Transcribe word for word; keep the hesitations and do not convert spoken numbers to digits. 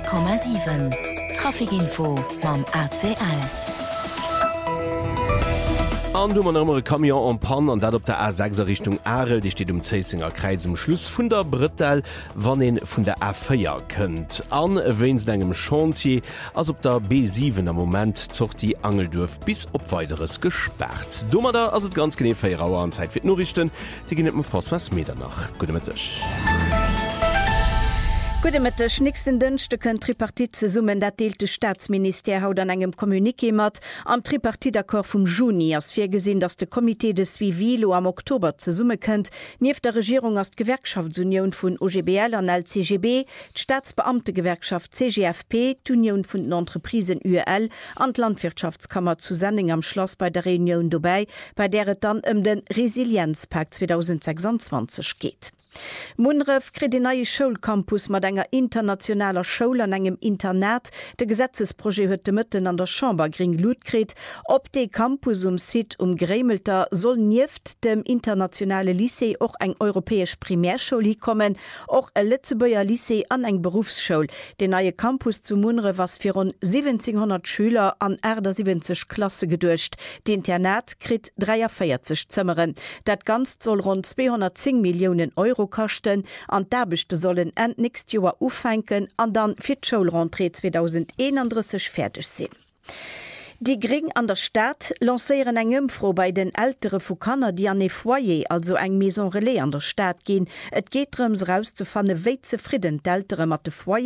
Komma sieben. Trafikinfo beim A C L. An du man ëmmer Kamion an Pan an dat op der A sechs Richtung Arel, Di steet um Zeesinger Kreis um Schluss vun der Brittel, wann en vun der A vier kënnt. An wéins engem Chantier ass op der B sieben am Moment zocht die Angeldurf bis op weiteres gesperrt. Dummer da ass et ganz genehm fir Rauer an Zeit fir Norrichten, Di ginnet dem François Meder nach. Gute Mittag. Gute Mittag. Nächsten Dienstag können Tripartit ze summen, dat deelte Staatsminister haut an engem Kommuniké mat. Am Tripartitakord vom Juni as fir gesinn, dass de Komitee de Suivilo am Oktober ze summe kënnt, nief der Regierung as Gewerkschaftsunion vun O G B L an L C G B, d Staatsbeamtegewerkschaft C G F P, d'Union vun den Entreprisen U L an d Landwirtschaftskammer zu Sending am Schloss bei der Reunion dabei, bei der et dann um den Resilienzpakt zwanzig sechsundzwanzig geht. Munref krit den neue Schulcampus mat enger internationaler Schule an engem Internet. De Gesetzesprojekt huet de Mëtten an der Chamber Gring Lut krit. Op de Campus um Sid um Grämelter soll nieft dem internationale Lycée och eng europäesch Primärschule kommen, och e Lützeburger Lycée an eng Berufsschule. Den neue Campus zu Munref was fir rund siebzehnhundert Schüler an Äder siebzig Klasse gedurcht. De Internet krit dreiundvierzig Zimmeren. Dat ganz soll rund zweihundertzehn Millionen Euro kosten, an derbechte sollen end nächst Joer ufenken an dann fir d'Schulrentrée zwanzig einunddreißig fertig sinn. Die Gring an der Stadt lanceieren eng Impfro bei den ältere Fukaner, die an e Foyer, also eng Maison Relais an der Stadt gehen. Et geht drums rauszufanne, wei zufrieden d'ältere mat de Foyer